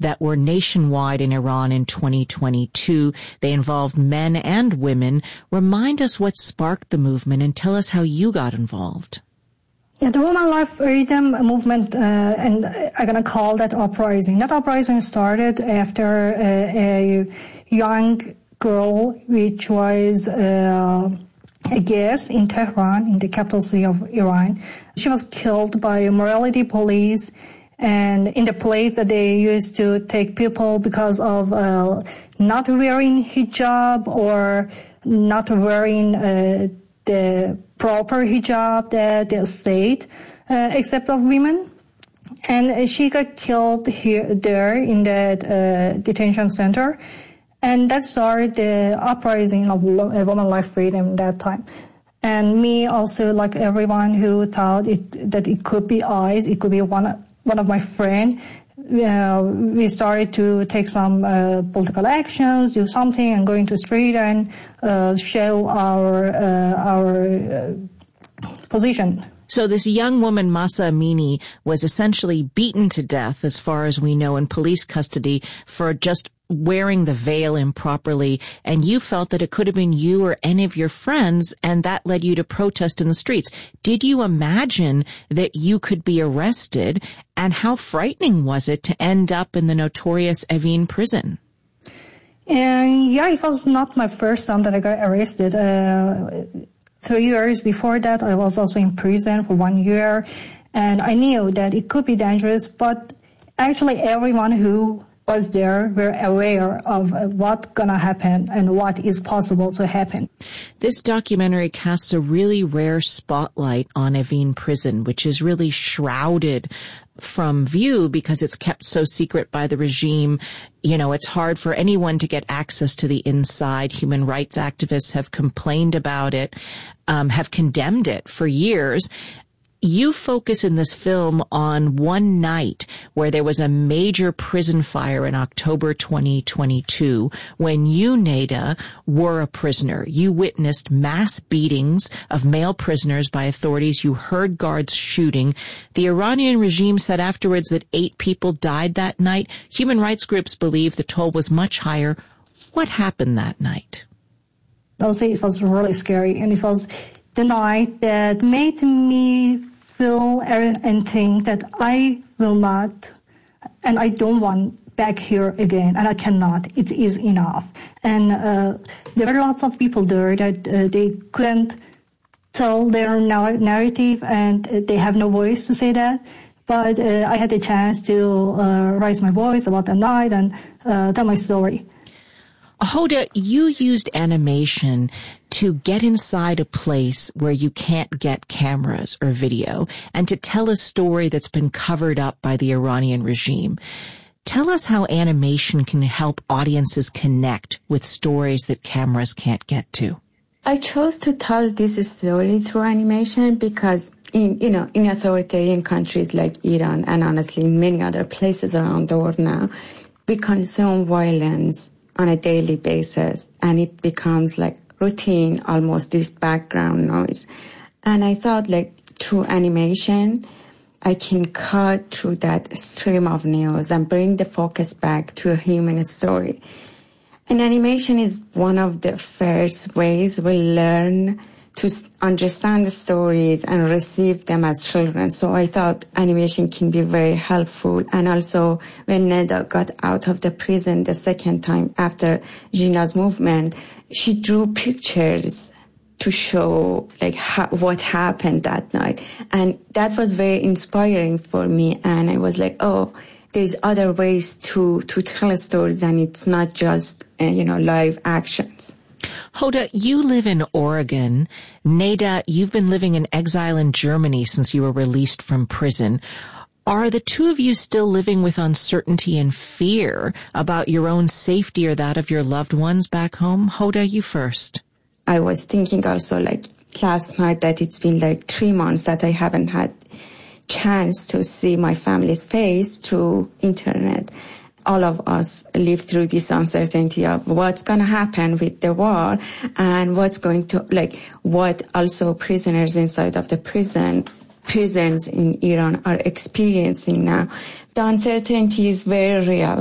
that were nationwide in Iran in 2022. They involved men and women. Remind us what sparked the movement and tell us how you got involved. Yeah, the Women Life Freedom movement, and I'm going to call that uprising. That uprising started after a young girl, which was a guest in Tehran, in the capital city of Iran. She was killed by morality police, and in the place that they used to take people because of not wearing hijab or not wearing the proper hijab that the state accept of women. And she got killed there in that detention center. And that started the uprising of Women Life Freedom that time. And me also, like everyone who thought that it could be us, it could be one of my friends, we started to take some political actions, do something, and go into the street and show our position. So this young woman, Mahsa Amini, was essentially beaten to death, as far as we know, in police custody for just wearing the veil improperly, and you felt that it could have been you or any of your friends, and that led you to protest in the streets. Did you imagine that you could be arrested, and how frightening was it to end up in the notorious Evin prison? And yeah, it was not my first time that I got arrested. 3 years before that, I was also in prison for 1 year, and I knew that it could be dangerous, but actually everyone who was there were aware of what's gonna happen and what is possible to happen. This documentary casts a really rare spotlight on Evin prison, which is really shrouded from view because it's kept so secret by the regime. You know, it's hard for anyone to get access to the inside. Human rights activists have complained about it, have condemned it for years. You focus in this film on one night where there was a major prison fire in October 2022 when you, Neda, were a prisoner. You witnessed mass beatings of male prisoners by authorities. You heard guards shooting. The Iranian regime said afterwards that 8 people died that night. Human rights groups believe the toll was much higher. What happened that night? I'll say it was really scary, and it was the night that made me feel and think that I will not, and I don't want back here again, and I cannot. It is enough. And there were lots of people there that they couldn't tell their narrative, and they have no voice to say that. But I had the chance to raise my voice about the night and tell my story. Hoda, you used animation to get inside a place where you can't get cameras or video and to tell a story that's been covered up by the Iranian regime. Tell us how animation can help audiences connect with stories that cameras can't get to. I chose to tell this story through animation because in authoritarian countries like Iran and honestly in many other places around the world now, we consume violence on a daily basis, and it becomes like routine, almost this background noise. And I thought like through animation, I can cut through that stream of news and bring the focus back to a human story. And animation is one of the first ways we learn to understand the stories and receive them as children. So I thought animation can be very helpful. And also when Neda got out of the prison the second time after Jina's movement, she drew pictures to show like what happened that night. And that was very inspiring for me. And I was like, oh, there's other ways to tell stories, and it's not just, live actions. Hoda, you live in Oregon. Neda, you've been living in exile in Germany since you were released from prison. Are the two of you still living with uncertainty and fear about your own safety or that of your loved ones back home? Hoda, you first. I was thinking also like last night that it's been like 3 months that I haven't had chance to see my family's face through internet. All of us live through this uncertainty of what's going to happen with the war and what also prisoners inside of the prisons in Iran are experiencing now. The uncertainty is very real.